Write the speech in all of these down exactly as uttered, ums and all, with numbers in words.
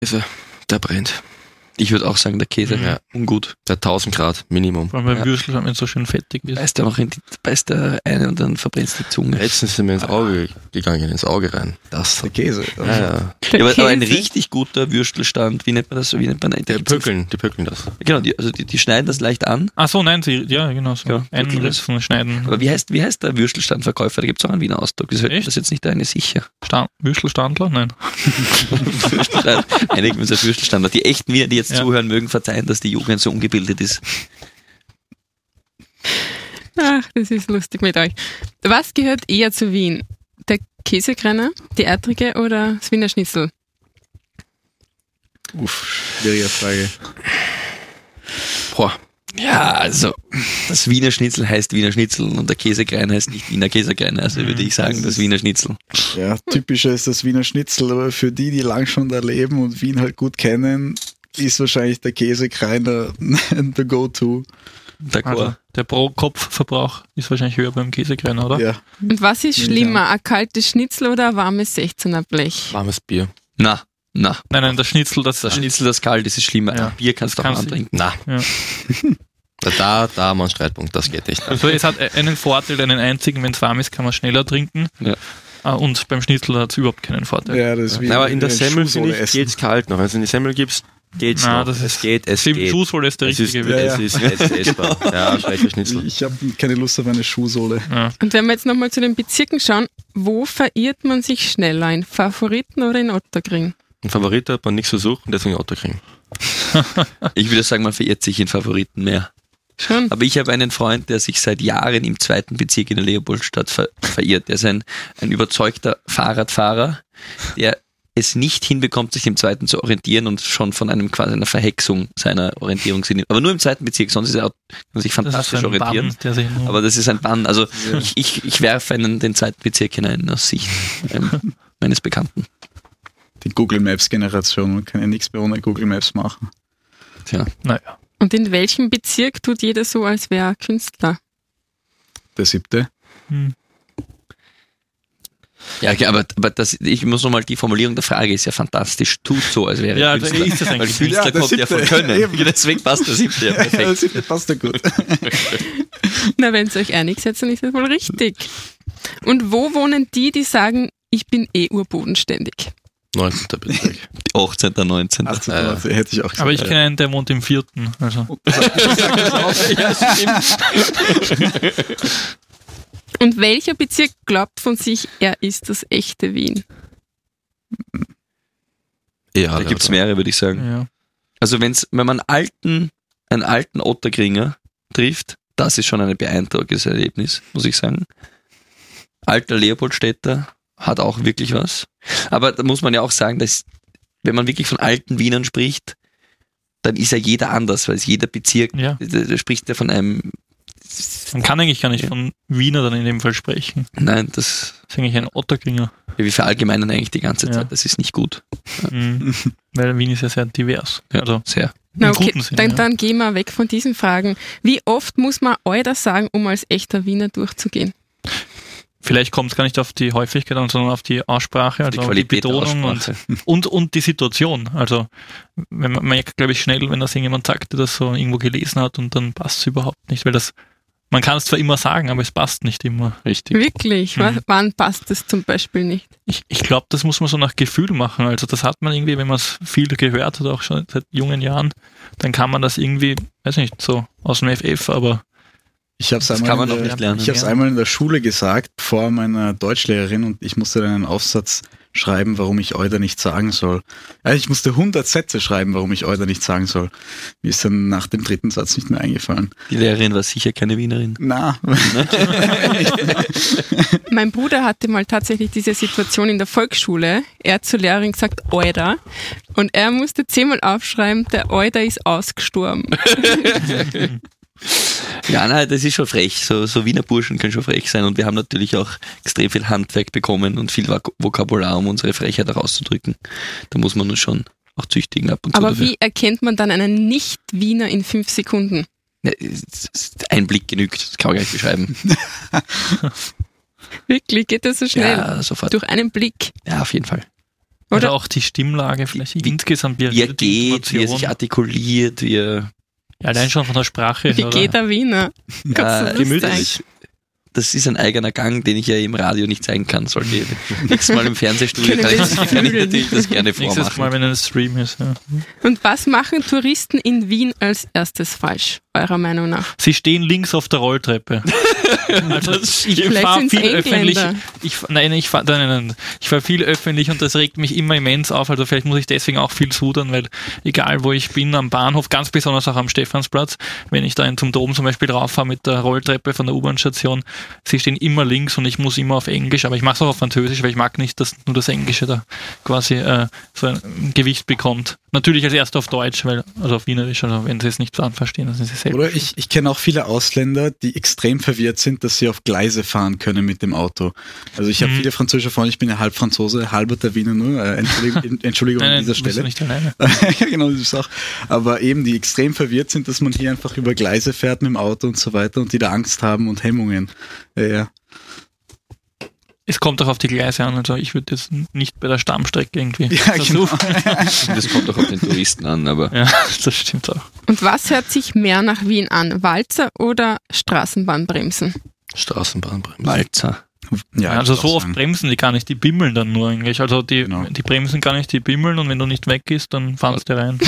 Käse, der brennt. Ich würde auch sagen, der Käse, Ja. ungut. Der tausend Grad Minimum. Vor allem beim Ja. Würstel, wenn es so schön fettig ist. Beißt er noch in die, beißt er eine und dann verbrennst die Zunge. Letztens sind wir ins Auge gegangen, ins Auge rein. Das. Der Käse. Ja, ja. Ja, aber, aber ein Käse. richtig guter Würstelstand, wie nennt man das? Wie nennt man Die pökeln, die pökeln das. Genau, die, also die, die schneiden das leicht an. Ach so, nein, sie, ja, genau so. Ja, Einen wirklich. Riss von schneiden. Aber wie heißt, wie heißt der Würstelstandverkäufer? Da gibt es auch einen Wiener Ausdruck. Das ist Echt? das jetzt nicht eine sicher. Sta- Würstelstandler? Nein. Einige mit so Würstelstandler. Die echten Wiener, die jetzt Ja. zuhören, mögen verzeihen, dass die Jugend so ungebildet ist. Ach, das ist lustig mit euch. Was gehört eher zu Wien? Der Käsekreiner, die Eitrige oder das Wiener Schnitzel? Uff, schwierige Frage. Boah. Ja, also das Wiener Schnitzel heißt Wiener Schnitzel und der Käsekreiner heißt nicht Wiener Käsekreiner. Also würde ich sagen, das Wiener Schnitzel. Ja, typischer ist das Wiener Schnitzel, aber für die, die lang schon da leben und Wien halt gut kennen, ist wahrscheinlich der Käsekreiner the go-to. D'accord. Also der Pro-Kopf-Verbrauch ist wahrscheinlich höher beim Käsekreiner, oder? Ja. Und was ist Ja. schlimmer, ein kaltes Schnitzel oder ein warmes sechzehner Blech? Warmes Bier. Na, na. Nein, nein, das Schnitzel, das, Das Schnitzel, das kalt ist, ist schlimmer. Ja. Ein Bier kannst du auch kannst warm du- trinken. Na, Ja. da, da haben wir einen Streitpunkt, das geht nicht. Also es hat einen Vorteil, einen einzigen, wenn es warm ist, kann man schneller trinken. Ja. Ah, Und beim Schnitzel hat es überhaupt keinen Vorteil. Ja, das ist wie Aber in der eine Semmel, Schuhsohle finde ich, essen. geht's kalt noch. Wenn du in die Semmel gibst, geht's Na, noch. das es ist- geht, es Die geht. Schuhsohle ist der Es ist, richtige Ja, Weg. ja. es ist, es ist essbar. Ja, schlechter Schnitzel. Ich habe keine Lust auf eine Schuhsohle. Ja. Und wenn wir jetzt nochmal zu den Bezirken schauen, wo verirrt man sich schneller, in Favoriten oder in Otterkring? Ein Favorit hat man nichts zu suchen, deswegen Auto kriegen. Ich würde sagen, man verirrt sich in Favoriten mehr. Schon. Aber ich habe einen Freund, der sich seit Jahren im zweiten Bezirk in der Leopoldstadt ver verirrt. Der ist ein, ein überzeugter Fahrradfahrer, der es nicht hinbekommt, sich im zweiten zu orientieren und schon von einem quasi einer Verhexung seiner Orientierung sind. Aber nur im zweiten Bezirk, sonst ist er auch, kann man sich Das ist fantastisch ein orientieren. Bann, der sich nur Aber das ist ein Bann. Also ich, ich, ich werfe einen, den zweiten Bezirk hinein aus Sicht ähm, meines Bekannten. Die Google Maps Generation, man kann ja nichts mehr ohne Google Maps machen. Tja. naja. Und in welchem Bezirk tut jeder so, als wäre er Künstler? Der siebte. Hm. Ja, okay, aber, aber das, ich muss nochmal, die Formulierung der Frage ist ja fantastisch. Tut so, als wäre Ja, er da Künstler. ist es Weil eigentlich. Künstler Ja, der kommt ja von siebte. Können. Eben. Deswegen passt der siebte ja Ja, der perfekt. siebte passt ja gut. Na, wenn ihr euch einig seid, dann ist das wohl richtig. Und wo wohnen die, die sagen, ich bin eh urbodenständig? neunzehnter Bezirk. achtzehnter, neunzehnter. achtzehn, neunzehn, hätte ich auch gesagt. Aber ich kenne einen, der wohnt im vierten. Also. Und welcher Bezirk glaubt von sich, er ist das echte Wien? Ja, Da gibt's mehrere, würde ich sagen. Ja. Also wenn's, wenn man alten, einen alten Otterkringer trifft, das ist schon ein beeindruckendes Erlebnis, muss ich sagen. Alter Leopoldstädter hat auch wirklich was. Aber da muss man ja auch sagen, dass wenn man wirklich von alten Wienern spricht, dann ist ja jeder anders, weil es jeder Bezirk, ja. da, da spricht ja von einem, Man kann eigentlich gar nicht Ja. von Wiener dann in dem Fall sprechen. nein, das, Das ist eigentlich ein Otterkringer. wir verallgemeinern eigentlich die ganze Ja. Zeit, das ist nicht gut. Mhm. Weil Wien ist ja sehr divers. Ja, Also sehr. Na im okay, guten Sinn. dann, ja. dann gehen wir weg von diesen Fragen. Wie oft muss man Euder sagen, um als echter Wiener durchzugehen? Vielleicht kommt es gar nicht auf die Häufigkeit an, sondern auf die Aussprache, also Die auf die Qualität der Betonung und, Aussprache. und, und die Situation. Also wenn man merkt, glaube ich, schnell, wenn das irgendjemand sagt, der das so irgendwo gelesen hat und dann passt es überhaupt nicht, weil das, man kann es zwar immer sagen, aber es passt nicht immer. Richtig. Wirklich? Mhm. W- Wann passt das zum Beispiel nicht? Ich, ich glaube, das muss man so nach Gefühl machen. Also das hat man irgendwie, wenn man es viel gehört hat, auch schon seit jungen Jahren, dann kann man das irgendwie, weiß nicht, so aus dem F F, aber Ich habe es Das einmal, kann man in doch der- nicht lernen. ich hab's Ja. einmal in der Schule gesagt, vor meiner Deutschlehrerin, und ich musste dann einen Aufsatz schreiben, warum ich Euder nicht sagen soll. Also ich musste hundert Sätze schreiben, warum ich Euder nicht sagen soll. Mir ist dann nach dem dritten Satz nicht mehr eingefallen. Die Lehrerin war sicher keine Wienerin. Na, Mein Bruder hatte mal tatsächlich diese Situation in der Volksschule. Er hat zur Lehrerin gesagt, Euder. Und er musste zehnmal aufschreiben, der Euder ist ausgestorben. Ja, nein, das ist schon frech. So, so Wiener Burschen können schon frech sein und wir haben natürlich auch extrem viel Handwerk bekommen und viel Vok- Vokabular, um unsere Frechheit herauszudrücken. Da muss man uns schon auch züchtigen ab und zu Aber dafür. wie erkennt man dann einen Nicht-Wiener in fünf Sekunden? Ja, es- es- ein Blick genügt, das kann man gar nicht beschreiben. Wirklich, geht das so schnell? Ja, sofort. Durch einen Blick. Ja, auf jeden Fall. Oder, Oder auch die Stimmlage, vielleicht Wie- insgesamt, wie er Wie er redet, die geht, wie er sich Intonation. artikuliert, wie er... Ja, allein schon von der Sprache. wie oder? geht der Wiener? Äh, Gott, so gemütlich. Das ist ein eigener Gang, den ich ja im Radio nicht zeigen kann. Sollte ich nächstes Mal im Fernsehstudio Können kann wir ich, das kann ich fühlen? natürlich das gerne Nächstes vormachen. Mal, wenn ein Stream ist. Ja. Und was machen Touristen in Wien als erstes falsch, eurer Meinung nach? Sie stehen links auf der Rolltreppe. Also ich Vielleicht fahre sind's viel öffentlich. Engländer. Ich, nein, ich fahre nein, nein, nein. Ich fahr viel öffentlich und das regt mich immer immens auf. Also vielleicht muss ich deswegen auch viel sudern, weil egal wo ich bin, am Bahnhof, ganz besonders auch am Stephansplatz, wenn ich da in zum Dom zum Beispiel drauf fahre mit der Rolltreppe von der U-Bahn-Station, sie stehen immer links und ich muss immer auf Englisch, aber ich mache es auch auf Französisch, weil ich mag nicht, dass nur das Englische da quasi äh, so ein Gewicht bekommt. Natürlich als erst auf Deutsch, weil, also auf Wienerisch, also wenn sie es nicht verstehen, dann sind sie selbst. Oder ich, ich kenne auch viele Ausländer, die extrem verwirrt sind, dass sie auf Gleise fahren können mit dem Auto. Also ich habe Mhm. viele französische Freunde, ich bin ja halb Franzose, halber der Wiener nur, äh, Entschuldigung, Entschuldigung Nein, an nein, dieser du bist ja Stelle. nicht alleine. Ja, genau, das ist auch. Aber eben, die extrem verwirrt sind, dass man hier einfach über Gleise fährt mit dem Auto und so weiter und die da Angst haben und Hemmungen. Ja, ja. Es kommt auch auf die Gleise an, also ich würde jetzt nicht bei der Stammstrecke irgendwie Ja, genau. versuchen. Das kommt auch auf den Touristen an, aber Ja, das stimmt auch. Und was hört sich mehr nach Wien an? Walzer oder Straßenbahnbremsen? Straßenbahnbremse. Walzer. Ja, also ich so würd auch oft sagen. bremsen die gar nicht, die bimmeln dann nur eigentlich. Also die, Genau. die bremsen gar nicht, die bimmeln und wenn du nicht weg bist, dann fahrst du rein.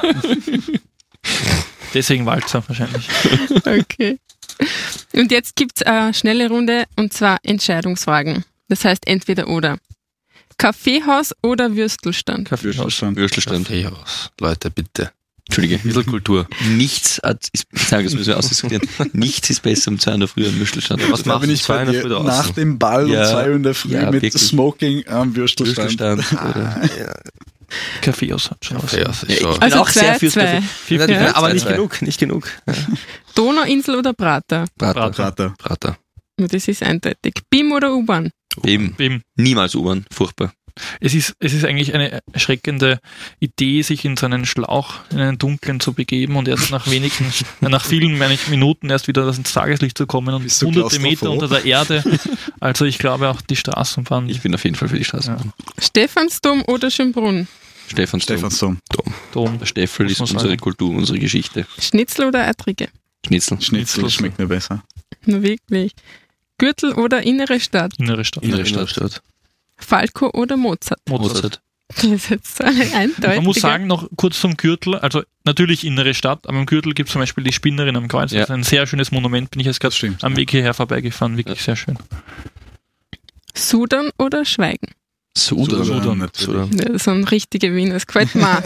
Deswegen Walzer wahrscheinlich. Okay. Und jetzt gibt's eine schnelle Runde und zwar Entscheidungsfragen. Das heißt entweder oder. Kaffeehaus oder Würstelstand? Würstelstand. Würstelstand. Kaffeehaus. Leute, bitte. Entschuldige. Ein bisschen Kultur. Nichts hat, ist, ich sage, das müssen wir ausdiskutieren, nichts ist besser um zwei Uhr in der Früh am Würstelstand. Was Da machst bin du ich zwei bei in der dir Früh draußen? nach dem Ball Ja, um zwei Uhr in der Früh ja, mit wirklich. Smoking am Würstelstand. Würstelstand. Oder Kaffeehaus hat schon was. Kaffeehaus ist Ja, schon. ich bin Also auch sehr zwei, viel zwei. Fifty- Ja. Aber Zwei, nicht zwei. genug, nicht genug. Donauinsel oder Prater? Brater. Prater. Prater. Das ist eindeutig. B I M oder U-Bahn? Eben. Eben. Niemals U-Bahn. Furchtbar. Es ist, es ist eigentlich eine erschreckende Idee, sich in so einen Schlauch, in einen dunklen zu begeben und erst nach wenigen, nach vielen meine ich, Minuten erst wieder ins Tageslicht zu kommen und Bist du hunderte Meter klaustrophob? unter der Erde. Also ich glaube auch die Straßenbahn. Ich bin auf jeden Fall für die Straßenbahn. Stephansdom oder Schönbrunn? Stephansdom. Stephansdom. Dom. Der Steffel Muss ist man unsere sagen. Kultur, unsere Geschichte. Schnitzel oder Eitrige? Schnitzel. Schnitzel Schnitzel. schmeckt mir besser. Nur wirklich. Gürtel oder innere Stadt? Innere Stadt. Innere Stadt. Falco oder Mozart? Mozart. Mozart. Das ist jetzt so eine eindeutige. Man muss sagen, noch kurz zum Gürtel, also natürlich innere Stadt, aber im Gürtel gibt es zum Beispiel die Spinnerin am Kreuz. Ja. Das ist ein sehr schönes Monument, bin ich jetzt gerade Das stimmt. am Weg hierher vorbeigefahren, wirklich sehr schön. Sudern oder Schweigen? Sudan. Sudan. natürlich. Sudan. Ja, so ein richtiger Wiener, das gefällt mir auch.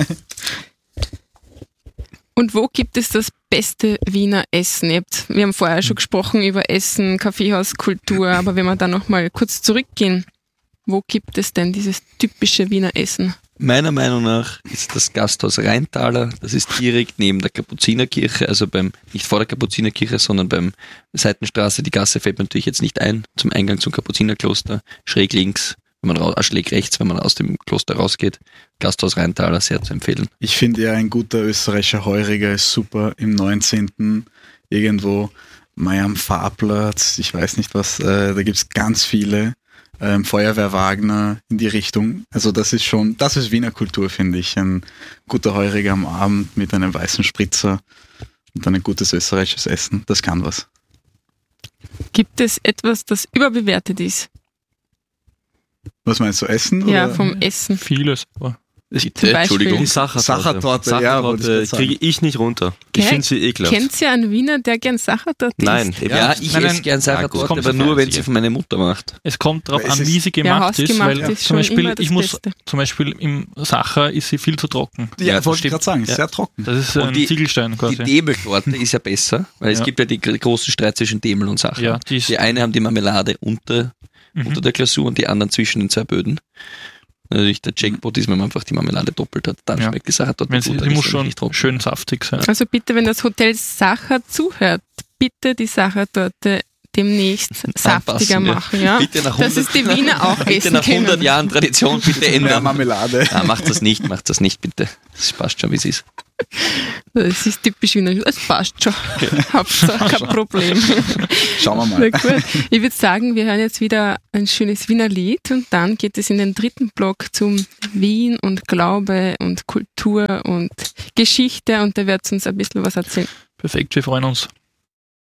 Und wo gibt es das beste Wiener Essen? Ihr habt, wir haben vorher schon gesprochen über Essen, Kaffeehaus, Kultur, aber wenn wir da nochmal kurz zurückgehen, wo gibt es denn dieses typische Wiener Essen? Meiner Meinung nach ist das Gasthaus Rheintaler, das ist direkt neben der Kapuzinerkirche, also beim, nicht vor der Kapuzinerkirche, sondern beim Seitenstraße. Die Gasse fällt mir natürlich jetzt nicht ein, zum Eingang zum Kapuzinerkloster, schräg links, wenn man raus, äh, schräg rechts, wenn man aus dem Kloster rausgeht. Gasthaus Rheintaler, sehr zu empfehlen. Ich finde ja, ein guter österreichischer Heuriger ist super. Im neunzehnten irgendwo Mai am Fahrplatz, ich weiß nicht was, äh, da gibt's ganz viele. Ähm, Feuerwehr Wagner in die Richtung. Also das ist schon, das ist Wiener Kultur, finde ich. Ein guter Heuriger am Abend mit einem weißen Spritzer und dann ein gutes österreichisches Essen. Das kann was. Gibt es etwas, das überbewertet ist? Was meinst du, Essen? Ja, oder? vom Essen. Vieles, aber Bitte, Beispiel. Entschuldigung. Die Sachertorte. Sachertorte, ja, wollte ich Sachertorte grad sagen. kriege ich nicht runter. Ich Hä? finde sie ekelhaft. Kennt ihr einen Wiener, der gern Sachertorte isst? Nein, eben Ja, nicht. ich Nein, esse nein, gern ja, Sachertorte, gut, aber kommt nur, von wenn sie Fernsehen. von meiner Mutter macht. es kommt darauf Es an, ist- wie sie Ja, gemacht ist, hausgemacht weil ist zum schon Beispiel, immer das ich muss Beste. zum Beispiel im Sacher ist sie viel zu trocken. Ja, Ja, wollte ich stimmt. gerade sagen, Ja. sehr trocken. Das ist Und ein die- Ziegelstein Die quasi. Demeltorte ist ja besser, weil es Ja. gibt ja die gr- großen Streit zwischen Demel und Sacher. Ja, die ist- die eine haben die Marmelade unter, Mhm. unter der Glasur und die anderen zwischen den zwei Böden. Natürlich der Jackpot ist, wenn man einfach die Marmelade doppelt hat, dann Ja. schmeckt die Sachertorte Wenn sie, gut, sie dann muss ist schon nicht trocken. schön saftig sein. Also bitte, wenn das Hotel Sacher zuhört, bitte die Sachertorte demnächst saftiger Anpassen, ja. machen. Ja? Bitte nach Dass es die Wiener auch Bitte essen nach hundert können. Jahren Tradition bitte Mehr ändern. Marmelade. Ja, macht das nicht, macht das nicht bitte. Das passt schon, wie es ist. Das ist typisch Wiener. Es passt schon. Hauptsache kein Problem. Schauen wir mal. Na gut. Ich würde sagen, wir hören jetzt wieder ein schönes Wiener Lied und dann geht es in den dritten Block zum Wien und Glaube und Kultur und Geschichte und da wird uns ein bisschen was erzählen. Perfekt, wir freuen uns.